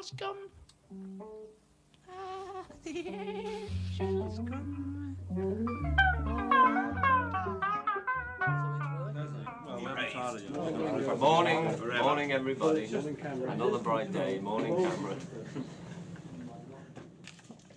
angels come. Ah, the angels come. Morning, morning everybody. Another bright day. Morning, Cameron.